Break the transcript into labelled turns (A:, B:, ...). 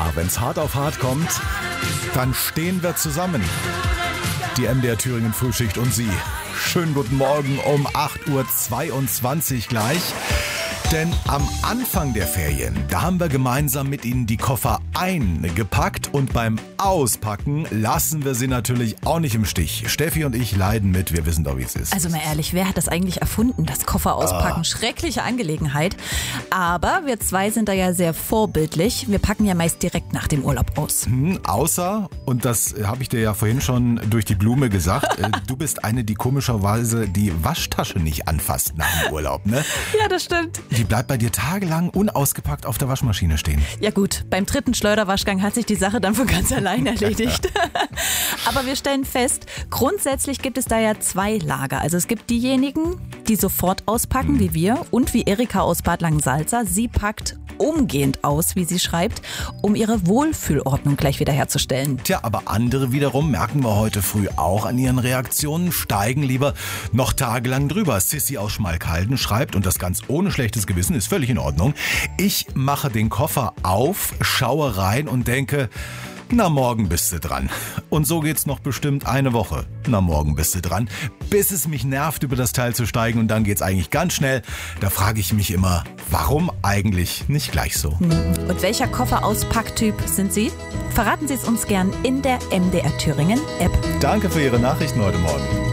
A: wenn's hart auf hart kommt, dann stehen wir zusammen. Die MDR Thüringen Frühschicht und Sie. Schönen guten Morgen um 8.22 Uhr gleich. Denn am Anfang der Ferien, da haben wir gemeinsam mit Ihnen die Koffer eingepackt und beim Auspacken lassen wir Sie natürlich auch nicht im Stich. Steffi und ich leiden mit, wir wissen doch, wie es ist.
B: Also mal ehrlich, wer hat das eigentlich erfunden, das Koffer auspacken? Schreckliche Angelegenheit. Aber wir zwei sind da ja sehr vorbildlich. Wir packen ja meist direkt nach dem Urlaub aus.
A: Außer, und das habe ich dir ja vorhin schon durch die Blume gesagt, du bist eine, die komischerweise die Waschtasche nicht anfasst nach dem Urlaub, ne?
B: Ja, das stimmt.
A: Die bleibt bei dir tagelang unausgepackt auf der Waschmaschine stehen.
B: Ja gut, beim 3. Schleuderwaschgang hat sich die Sache dann von ganz allein erledigt. Aber wir stellen fest, grundsätzlich gibt es da ja 2 Lager. Also es gibt diejenigen, die sofort auspacken, wie wir, und wie Erika aus Bad Langensalza. Sie packt umgehend aus, wie sie schreibt, um ihre Wohlfühlordnung gleich wieder herzustellen.
A: Tja, aber andere wiederum, merken wir heute früh auch an ihren Reaktionen, steigen lieber noch tagelang drüber. Sissi aus Schmalkalden schreibt, und das ganz ohne schlechtes Gewissen, ist völlig in Ordnung: Ich mache den Koffer auf, schaue rein und denke, na, morgen bist du dran. Und so geht's noch bestimmt eine Woche. Na, morgen bist du dran. Bis es mich nervt, über das Teil zu steigen, und dann geht's eigentlich ganz schnell. Da frage ich mich immer, warum eigentlich nicht gleich so?
B: Und welcher Kofferauspacktyp sind Sie? Verraten Sie es uns gern in der MDR Thüringen App.
A: Danke für Ihre Nachrichten heute Morgen.